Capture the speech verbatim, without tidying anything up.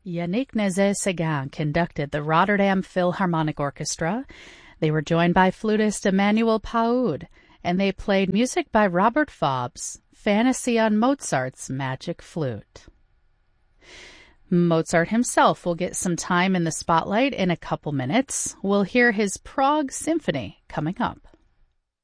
Yannick Nézet-Séguin conducted the Rotterdam Philharmonic Orchestra. They were joined by flutist Emmanuel Paoud, and they played music by Robert Faub's Fantasy on Mozart's Magic Flute. Mozart himself will get some time in the spotlight in a couple minutes. We'll hear his Prague Symphony coming up.